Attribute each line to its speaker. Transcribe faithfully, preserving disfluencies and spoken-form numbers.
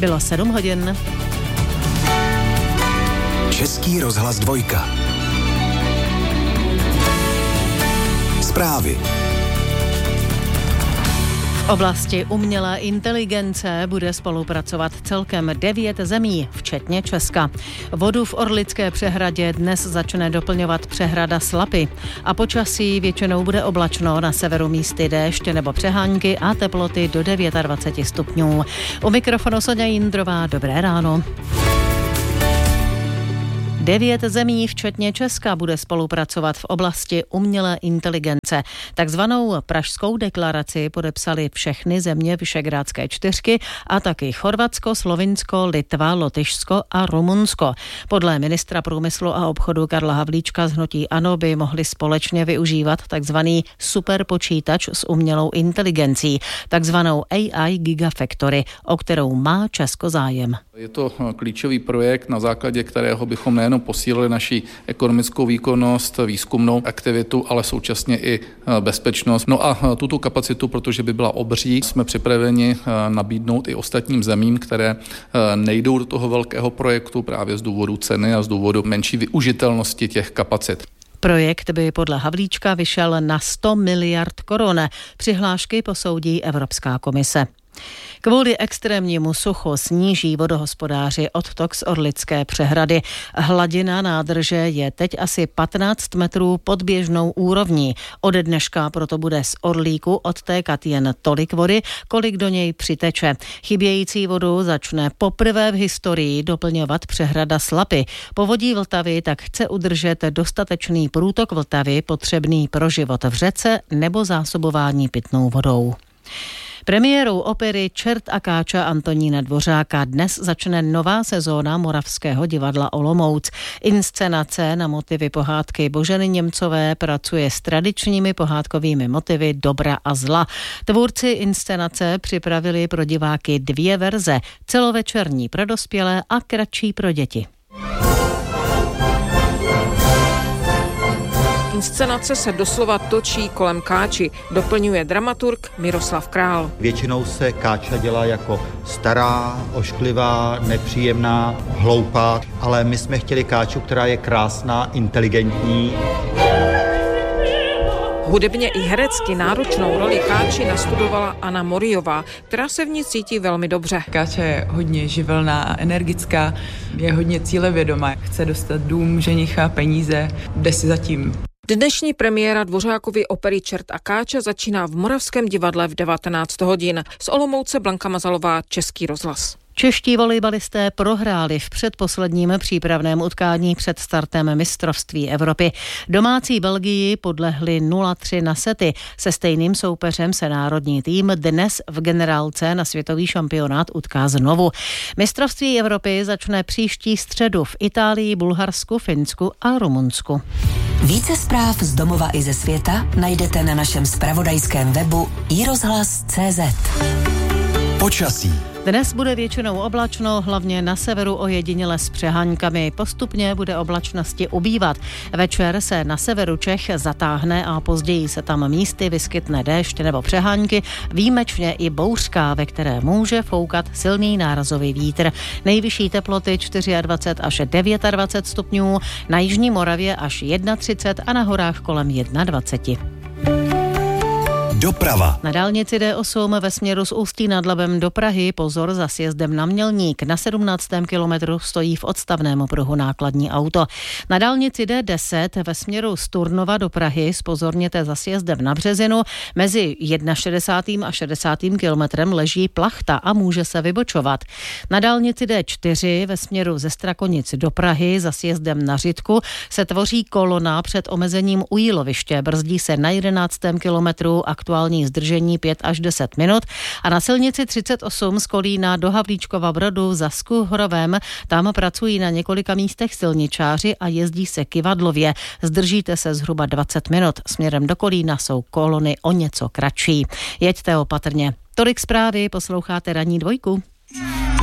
Speaker 1: Bylo sedm hodin.
Speaker 2: Český rozhlas dvojka. Zprávy.
Speaker 1: V oblasti umělé inteligence bude spolupracovat celkem devět zemí, včetně Česka. Vodu v Orlické přehradě dnes začne doplňovat přehrada Slapy a počasí většinou bude oblačno, na severu místy déšť nebo přehánky a teploty do dvacet devět stupňů. U mikrofonu Soňa Jindrová, dobré ráno. Devět zemí, včetně Česka, bude spolupracovat v oblasti umělé inteligence. Takzvanou Pražskou deklaraci podepsali všechny země Visegrádské čtyřky a taky Chorvatsko, Slovinsko, Litva, Lotyšsko a Rumunsko. Podle ministra průmyslu a obchodu Karla Havlíčka z hnutí ANO by mohli společně využívat takzvaný superpočítač s umělou inteligencí, takzvanou A I Gigafactory, o kterou má Česko zájem.
Speaker 3: Je to klíčový projekt, na základě kterého bychom nejenom posílili naši ekonomickou výkonnost, výzkumnou aktivitu, ale současně i bezpečnost. No a tuto kapacitu, protože by byla obří, jsme připraveni nabídnout i ostatním zemím, které nejdou do toho velkého projektu právě z důvodu ceny a z důvodu menší využitelnosti těch kapacit.
Speaker 1: Projekt by podle Havlíčka vyšel na sto miliard korun. Přihlášky posoudí Evropská komise. Kvůli extrémnímu suchu sníží vodohospodáři odtok z Orlické přehrady. Hladina nádrže je teď asi patnáct metrů pod běžnou úrovní. Ode dneška proto bude z Orlíku odtékat jen tolik vody, kolik do něj přiteče. Chybějící vodu začne poprvé v historii doplňovat přehrada Slapy. Povodí Vltavy tak chce udržet dostatečný průtok Vltavy potřebný pro život v řece nebo zásobování pitnou vodou. Premiérou opery Čert a Káča Antonína Dvořáka dnes začne nová sezóna Moravského divadla Olomouc. Inscenace na motivy pohádky Boženy Němcové pracuje s tradičními pohádkovými motivy dobra a zla. Tvůrci inscenace připravili pro diváky dvě verze, celovečerní pro dospělé a kratší pro děti.
Speaker 4: Inscenace se doslova točí kolem Káči, doplňuje dramaturg Miroslav Král.
Speaker 5: Většinou se Káča dělá jako stará, ošklivá, nepříjemná, hloupá, ale my jsme chtěli Káču, která je krásná, inteligentní.
Speaker 4: Hudebně i herecky náročnou roli Káči nastudovala Anna Moriová, která se v ní cítí velmi dobře.
Speaker 6: Káča je hodně živelná a energická, je hodně cílevědomá, chce dostat dům, ženicha, peníze, jde si zatím.
Speaker 4: Dnešní premiéra Dvořákovy opery Čert a Káča začíná v Moravském divadle v devatenáct hodin. Z Olomouce Blanka Mazalová, Český rozhlas.
Speaker 1: Čeští volejbalisté prohráli v předposledním přípravném utkání před startem mistrovství Evropy. Domácí Belgii podlehli nula tři na sety. Se stejným soupeřem se národní tým dnes v generálce na světový šampionát utká znovu. Mistrovství Evropy začne příští středu v Itálii, Bulharsku, Finsku a Rumunsku.
Speaker 7: Více zpráv z domova i ze světa najdete na našem zpravodajském webu i rozhlas tečka cé zet.
Speaker 2: Počasí.
Speaker 1: Dnes bude většinou oblačno, hlavně na severu ojediněle s přeháňkami. Postupně bude oblačnosti ubývat. Večer se na severu Čech zatáhne a později se tam místy vyskytne déšť nebo přeháňky, výjimečně i bouřka, ve které může foukat silný nárazový vítr. Nejvyšší teploty dvacet čtyři až dvacet devět stupňů, na jižní Moravě až třicet jedna a na horách kolem dvacet jedna.
Speaker 2: Doprava.
Speaker 1: Na dálnici D osm ve směru z Ústí nad Labem do Prahy pozor za sjezdem na Mělník. Na sedmnáctém kilometru stojí v odstavném pruhu nákladní auto. Na dálnici D deset ve směru z Turnova do Prahy zpozorněte za sjezdem na Březinu. Mezi šedesátým prvním a šedesátým kilometrem leží plachta a může se vybočovat. Na dálnici D čtyři ve směru ze Strakonic do Prahy za sjezdem na Řitku se tvoří kolona před omezením u Jíloviště. Brzdí se na jedenáctém kilometru, aktuální zdržení pět až deset minut, a na silnici třicet osm z Kolína do Havlíčkova Brodu za Skuhrovem tam pracují na několika místech silničáři a jezdí se kyvadlově. Zdržíte se zhruba dvacet minut. Směrem do Kolína jsou kolony o něco kratší. Jeďte opatrně. Tolik zprávy, posloucháte Ranní dvojku.